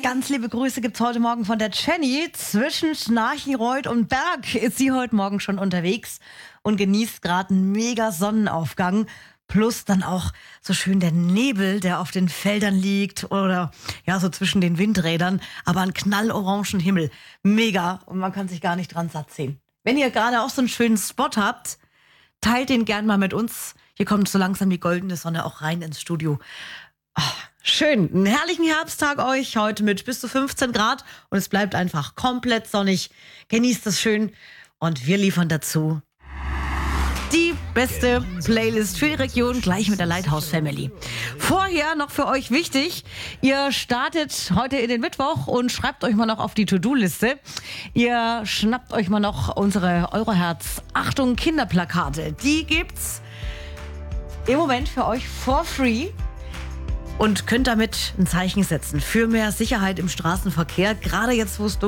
Ganz liebe Grüße gibt's heute Morgen von der Jenny. Zwischen Schnarchenreuth und Berg ist sie heute Morgen schon unterwegs und genießt gerade einen mega Sonnenaufgang. Plus dann auch so schön der Nebel, der auf den Feldern liegt oder ja, so zwischen den Windrädern. Aber ein knallorangen Himmel. Mega. Und man kann sich gar nicht dran satt sehen. Wenn ihr gerade auch so einen schönen Spot habt, teilt den gern mal mit uns. Hier kommt so langsam die goldene Sonne auch rein ins Studio. Schön, einen herrlichen Herbsttag euch heute mit bis zu 15 Grad und es bleibt einfach komplett sonnig. Genießt es schön und wir liefern dazu die beste Playlist für die Region, gleich mit der Lighthouse Family. Vorher noch für euch wichtig, ihr startet heute in den Mittwoch und schreibt euch mal noch auf die To-Do-Liste. Ihr schnappt euch mal noch unsere Euroherz Achtung Kinderplakate. Die gibt's im Moment für euch for free. Und könnt damit ein Zeichen setzen für mehr Sicherheit im Straßenverkehr, gerade jetzt, wo es